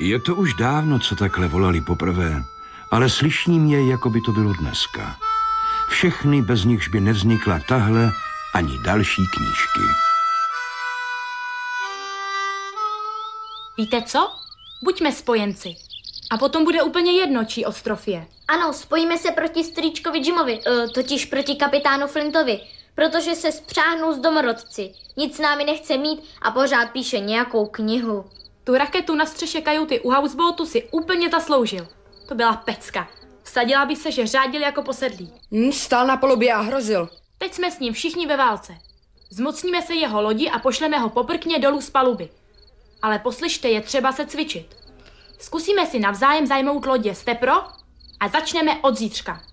Je to už dávno, co takhle volali poprvé, ale slyším je, jako by to bylo dneska. Všechny, bez nichž by nevznikla tahle ani další knížky. Víte co? Buďme spojenci. A potom bude úplně jedno, čí ostrov je. Ano, spojíme se proti strýčkovi Jimovi, totiž proti kapitánu Flintovi, protože se spřáhnou s domorodci. Nic s námi nechce mít a pořád píše nějakou knihu. Tu raketu na střeše kajuty u houseboatu si úplně zasloužil. To byla pecka. Vsadila by se, že řádil jako posedlý. Stál na palubě a hrozil. Teď jsme s ním všichni ve válce. Zmocníme se jeho lodi a pošleme ho poprkně dolů z paluby. Ale poslyšte, je třeba se cvičit. Zkusíme si navzájem zajmout lodě, jste pro? A začneme od zítřka.